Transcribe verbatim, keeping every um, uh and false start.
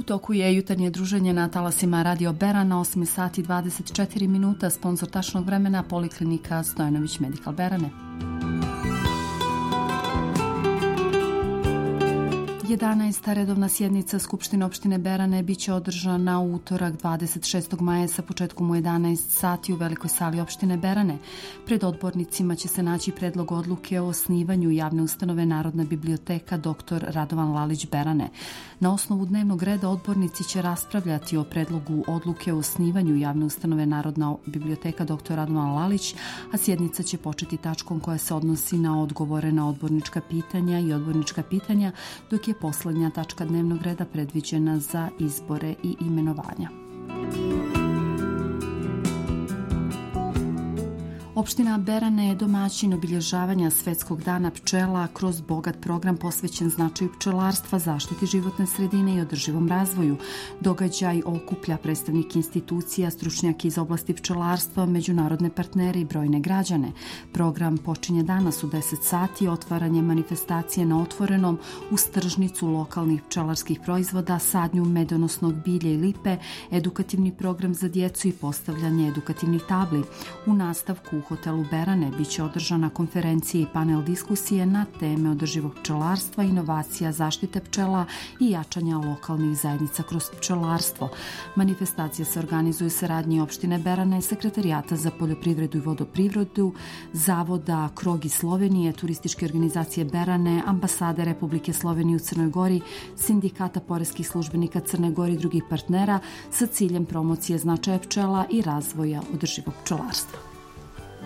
U toku je jutarnje druženje na talasima Radio Bera na osam sati i dvadeset četiri minuta. Sponsor tačnog vremena Poliklinika Stojanović Medical Berane. jedanaesta redovna sjednica Skupštine opštine Berane biće održana u utorak dvadeset šestog maja sa početkom u jedanaest sati u velikoj sali opštine Berane. Pred odbornicima će se naći predlog odluke o osnivanju javne ustanove Narodna biblioteka doktor Radovan Lalić Berane. Na osnovu dnevnog reda odbornici će raspravljati o predlogu odluke o osnivanju javne ustanove Narodna biblioteka doktor Radovan Lalić, a sjednica će početi tačkom koja se odnosi na odgovore na odbornička pitanja i odbornička pitanja, dok je poslednja tačka dnevnog reda predviđena za izbore i imenovanja. Opština Berane je domaćin obilježavanja Svetskog dana pčela kroz bogat program posvećen značaju pčelarstva, zaštiti životne sredine i održivom razvoju. Događaj okuplja predstavnike institucija, stručnjaki iz oblasti pčelarstva, međunarodne partnere i brojne građane. Program počinje danas u deset sati otvaranjem manifestacije na otvorenom uz tržnicu lokalnih pčelarskih proizvoda, sadnju medonosnog bilja i lipe, edukativni program za djecu i postavljanje edukativnih tabli. U nastavku u hotelu Berane biće održana konferencija i panel diskusije na teme održivog pčelarstva, inovacija, zaštite pčela i jačanja lokalnih zajednica kroz pčelarstvo. Manifestacija se organizuje u saradnji opštine Berane, Sekretarijata za poljoprivredu i vodoprivredu, Zavoda Krog iz Slovenije, Turističke organizacije Berane, Ambasade Republike Slovenije u Crnoj Gori, Sindikata poreskih službenika Crne Gore i drugih partnera sa ciljem promocije značaja pčela i razvoja održivog pčelarstva.